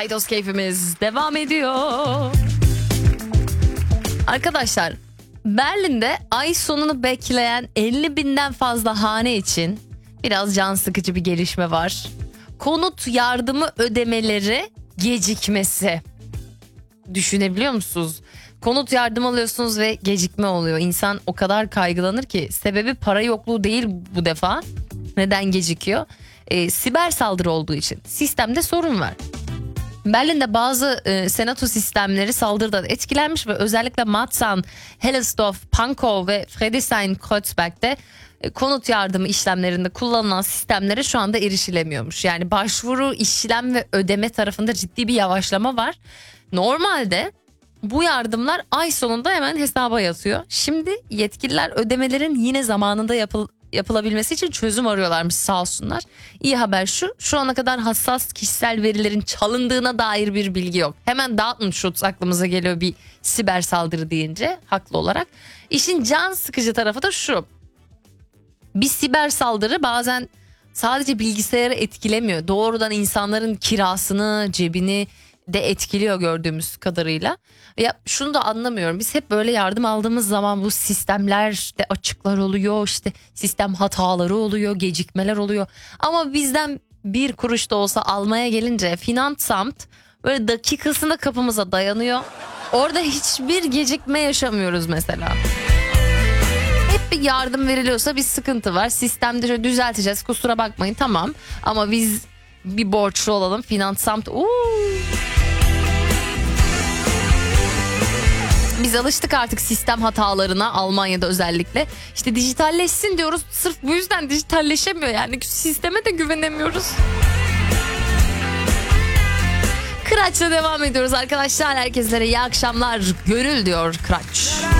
Aydos keyfimiz devam ediyor. Arkadaşlar, Berlin'de ay sonunu bekleyen 50 binden fazla hane için biraz can sıkıcı bir gelişme var. Konut yardımı ödemeleri gecikmesi. Düşünebiliyor musunuz? Konut yardımı alıyorsunuz ve gecikme oluyor. İnsan o kadar kaygılanır ki, sebebi para yokluğu değil bu defa. Neden gecikiyor? Siber saldırı olduğu için. Sistemde sorun var. Berlin'de bazı senato sistemleri saldırıdan etkilenmiş ve özellikle Marzahn, Hellersdorf, Pankow ve Friedrichshain-Kreuzberg'de konut yardımı işlemlerinde kullanılan sistemlere şu anda erişilemiyormuş. Yani başvuru, işlem ve ödeme tarafında ciddi bir yavaşlama var. Normalde bu yardımlar ay sonunda hemen hesaba yatıyor. Şimdi yetkililer ödemelerin yine zamanında yapılabilmesi için çözüm arıyorlarmış, sağ olsunlar. İyi haber şu ana kadar hassas kişisel verilerin çalındığına dair bir bilgi yok. Hemen Datenschutz aklımıza geliyor bir siber saldırı deyince, haklı olarak. İşin can sıkıcı tarafı da şu: bir siber saldırı bazen sadece bilgisayarı etkilemiyor. Doğrudan insanların kirasını, cebini de etkiliyor gördüğümüz kadarıyla. Ya şunu da anlamıyorum. Biz hep böyle yardım aldığımız zaman bu sistemlerde açıklar oluyor, işte sistem hataları oluyor, gecikmeler oluyor. Ama bizden bir kuruş da olsa almaya gelince Finansamt böyle dakikasında kapımıza dayanıyor. Orada hiçbir gecikme yaşamıyoruz mesela. Hep bir yardım veriliyorsa bir sıkıntı var. Sistemde şöyle düzelteceğiz, kusura bakmayın, tamam. Ama biz bir borçlu olalım. Finansamt Biz alıştık artık sistem hatalarına, Almanya'da özellikle. İşte dijitalleşsin diyoruz. Sırf bu yüzden dijitalleşemiyor. Yani sisteme de güvenemiyoruz. Kıraç'la devam ediyoruz arkadaşlar. Herkeslere iyi akşamlar. Gönül diyor Kıraç.